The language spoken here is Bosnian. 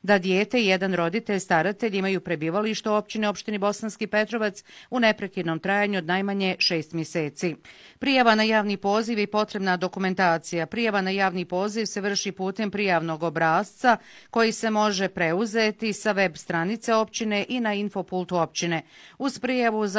da dijete i jedan roditelj staratelj imaju prebivalište u opštini Bosanski Petrovac u neprekidnom trajanju od najmanje 6 mjeseci. Prijava na javni poziv i potrebna dokumentacija. Prijava na javni poziv se vrši putem prijavnog obrasca koji se može preuzeti sa web stranice općine i na infopultu općine. Uz prijavu za